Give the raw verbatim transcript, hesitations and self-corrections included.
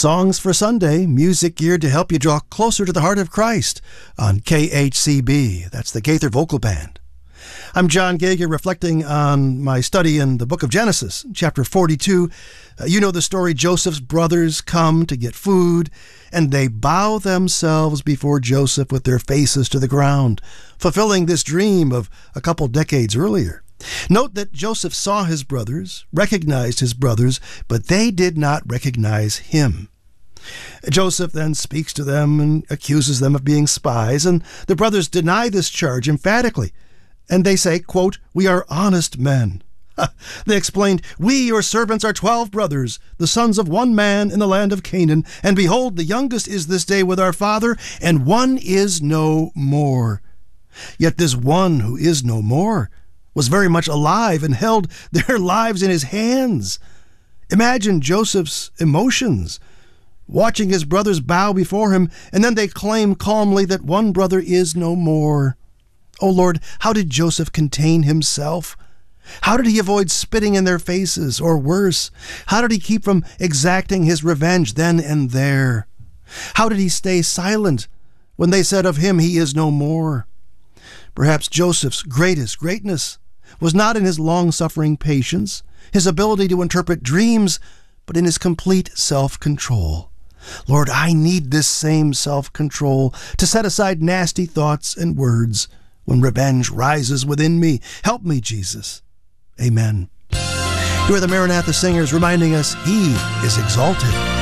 Songs for Sunday, music geared to help you draw closer to the heart of Christ on K H C B. That's the Gaither Vocal Band. I'm John Gager, reflecting on my study in the book of Genesis, chapter forty-two. Uh, you know the story. Joseph's brothers come to get food, and they bow themselves before Joseph with their faces to the ground, fulfilling this dream of a couple decades earlier. Note that Joseph saw his brothers, recognized his brothers, but they did not recognize him. Joseph then speaks to them and accuses them of being spies, and the brothers deny this charge emphatically. And they say, quote, "We are honest men." They explained, "We, your servants, are twelve brothers, the sons of one man in the land of Canaan. And behold, the youngest is this day with our father, and one is no more." Yet this one who is no more was very much alive and held their lives in his hands. Imagine Joseph's emotions, watching his brothers bow before him, and then they claim calmly that one brother is no more. Oh Lord, how did Joseph contain himself? How did he avoid spitting in their faces, or worse? How did he keep from exacting his revenge then and there? How did he stay silent when they said of him, "He is no more"? Perhaps Joseph's greatest greatness was not in his long-suffering patience, his ability to interpret dreams, but in his complete self-control. Lord, I need this same self-control to set aside nasty thoughts and words when revenge rises within me. Help me, Jesus. Amen. You are the Maranatha Singers reminding us He is exalted.